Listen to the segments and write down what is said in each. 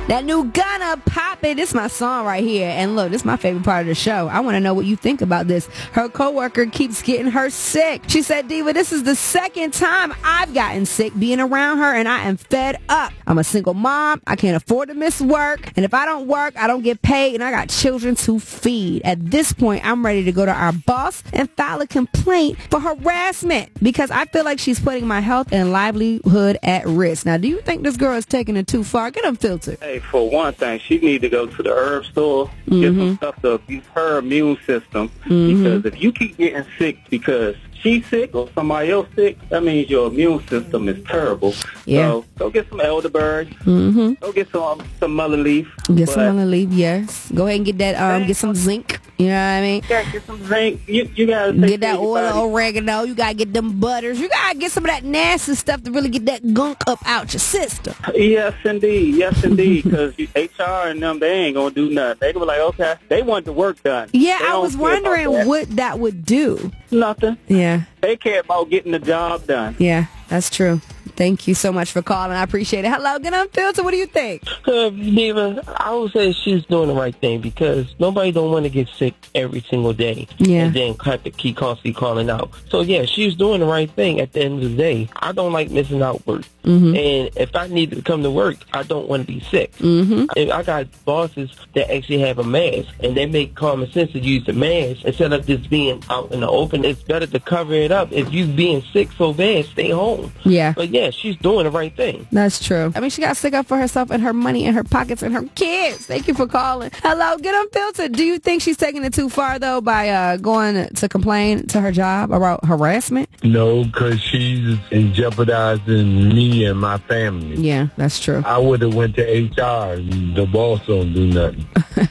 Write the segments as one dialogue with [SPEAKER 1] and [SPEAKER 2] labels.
[SPEAKER 1] That new Gunna Pop It. This is my song right here. And look, this is my favorite part of the show. I want to know what you think about this. Her coworker keeps getting her sick. She said, Diva, this is the second time I've gotten sick being around her, and I am fed up. I'm a single mom. I can't afford to miss work. And if I don't work, I don't get paid, and I got children to feed. At this point, I'm ready to go to our boss and file a complaint for harassment because I feel like she's putting my health and livelihood at risk. Now, do you think this girl is taking it too far? Get them filtered.
[SPEAKER 2] Hey, for one thing, she need to go to the herb store, get some stuff to abuse her immune system. Because if you keep getting sick because she's sick or somebody else sick, that means your immune system is terrible.
[SPEAKER 1] Yeah.
[SPEAKER 2] So go get some elderberry. Go get some mullein leaf.
[SPEAKER 1] Get some mullein leaf, yes. Go ahead and get that, get some zinc. You know what I mean?
[SPEAKER 2] Yeah, get some zinc. You gotta
[SPEAKER 1] get that oil of oregano. You gotta get them butters. You gotta get some of that nasty stuff to really get that gunk up out your system.
[SPEAKER 2] Yes, indeed. Yes, indeed. Because HR and them, they ain't gonna do nothing. They gonna be like, okay, they want the work done.
[SPEAKER 1] Yeah, I was wondering what that would do.
[SPEAKER 2] Nothing.
[SPEAKER 1] Yeah.
[SPEAKER 2] They care about getting the job done.
[SPEAKER 1] Yeah, that's true. Thank you so much for calling. I appreciate it. Hello, Get Unfiltered. What do you think?
[SPEAKER 3] Diva, I would say she's doing the right thing because nobody don't want to get sick every single day.
[SPEAKER 1] Yeah.
[SPEAKER 3] And then keep constantly calling out. So, yeah, she's doing the right thing at the end of the day. I don't like missing out work. And if I need to come to work, I don't want to be sick. And I got bosses that actually have a mask, and they make common sense to use the mask instead of just being out in the open. It's better to cover it up. If you being sick so bad, stay home.
[SPEAKER 1] Yeah.
[SPEAKER 3] But, yeah, she's doing the right thing.
[SPEAKER 1] That's true. I mean, she got to stick up for herself and her money and her pockets and her kids. Thank you for calling. Hello, Get Unfiltered. Do you think she's taking it too far, though, by going to complain to her job about harassment?
[SPEAKER 4] No, because she's jeopardizing me and my family.
[SPEAKER 1] Yeah, that's true.
[SPEAKER 4] I would have went to HR. The boss don't do nothing.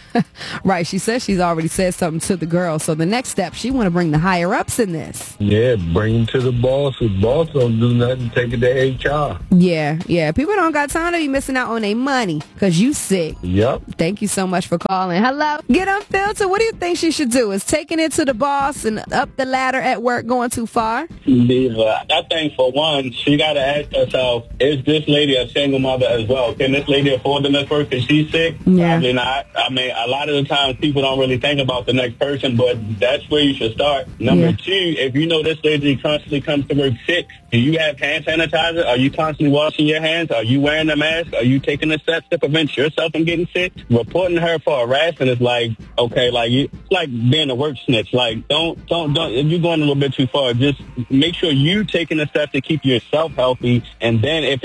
[SPEAKER 1] Right. She says she's already said something to the girl. So the next step, she want to bring the higher ups in this.
[SPEAKER 4] Yeah, bring him to the boss. The boss don't do nothing. Take it to HR.
[SPEAKER 1] Yeah. People don't got time to be missing out on their money because you sick.
[SPEAKER 4] Yep.
[SPEAKER 1] Thank you so much for calling. Hello. Get Unfiltered. What do you think she should do? Is taking it to the boss and up the ladder at work going too far?
[SPEAKER 2] Diva, I think for one, she got to ask herself, is this lady a single mother as well? Can this lady afford the next person? She's sick?
[SPEAKER 1] Yeah.
[SPEAKER 2] Probably not. I mean, a lot of the times people don't really think about the next person, but that's where you should start. Number two, if you know this lady constantly comes to work sick, do you have hand sanitizer? Are you constantly washing your hands? Are you wearing a mask? Are you taking the steps to prevent yourself from getting sick? Reporting her for harassment is like, okay, like it's like being a work snitch. Like, don't. If you're going a little bit too far, just make sure you taking the steps to keep yourself healthy. And then if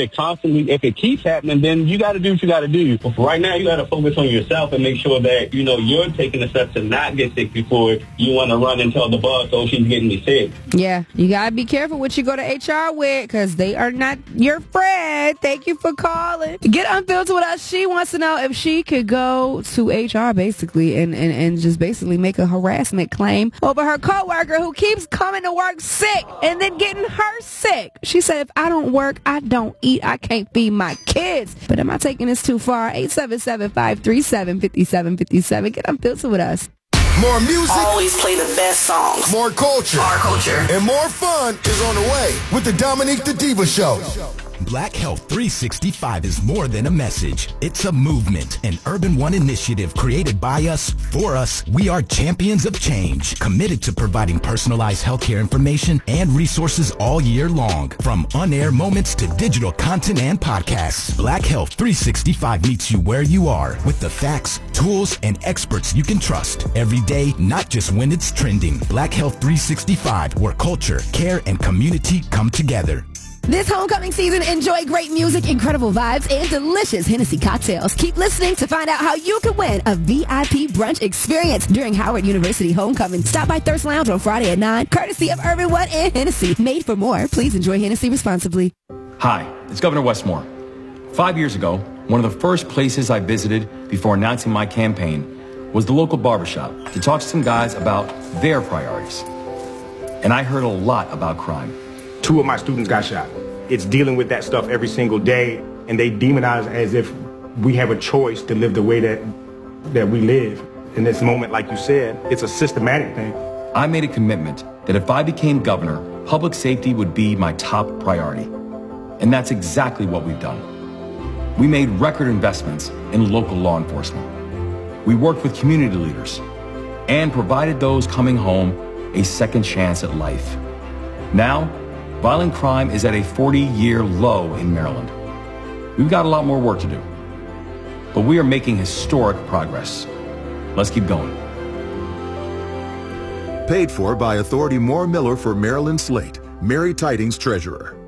[SPEAKER 2] it keeps happening, then you got to do what you got to do. But for right now, you got to focus on yourself and make sure that you're taking the steps to not get sick before you want to run and tell the boss, oh, she's getting me sick.
[SPEAKER 1] Yeah, you got to be careful what you go to HR with because they are not your friend. Thank you for calling. Get Unfiltered with us. She wants to know if she could go to HR basically and just basically make a harassment claim over her coworker who keeps coming to work sick and then getting her sick. She said, if I don't work, I don't eat. I can't feed my kids. But am I taking this too far? 877-537-5757. Get Unfiltered with us.
[SPEAKER 5] More music.
[SPEAKER 6] Always play the best songs.
[SPEAKER 5] More culture.
[SPEAKER 6] Our culture.
[SPEAKER 5] And more fun is on the way with the Dominique the Diva Show.
[SPEAKER 7] Black Health 365 is more than a message. It's a movement, an Urban One initiative created by us, for us. We are champions of change, committed to providing personalized healthcare information and resources all year long. From on-air moments to digital content and podcasts, Black Health 365 meets you where you are with the facts, tools, and experts you can trust every day, not just when it's trending. Black Health 365, where culture, care, and community come together.
[SPEAKER 1] This homecoming season, enjoy great music, incredible vibes, and delicious Hennessy cocktails. Keep listening to find out how you can win a VIP brunch experience during Howard University Homecoming. Stop by Thirst Lounge on Friday at 9, courtesy of Urban One and Hennessy. Made for more. Please enjoy Hennessy responsibly.
[SPEAKER 8] Hi, it's Governor Westmore. 5 years ago, one of the first places I visited before announcing my campaign was the local barbershop to talk to some guys about their priorities. And I heard a lot about crime.
[SPEAKER 9] 2 of my students got shot. It's dealing with that stuff every single day, and they demonize as if we have a choice to live the way that we live. In this moment, like you said, it's a systematic thing.
[SPEAKER 8] I made a commitment that if I became governor, public safety would be my top priority. And that's exactly what we've done. We made record investments in local law enforcement. We worked with community leaders and provided those coming home a second chance at life. Now, violent crime is at a 40-year low in Maryland. We've got a lot more work to do, but we are making historic progress. Let's keep going.
[SPEAKER 5] Paid for by Authority Moore Miller for Maryland Slate, Mary Tidings, Treasurer.